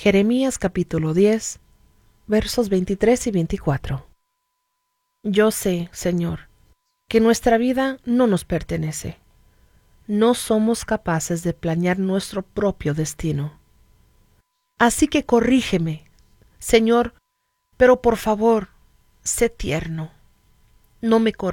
Jeremías capítulo 10, versos 23 y 24. Yo sé, Señor, que nuestra vida no nos pertenece. No somos capaces de planear nuestro propio destino. Así que corrígeme, Señor, pero por favor, sé tierno. No me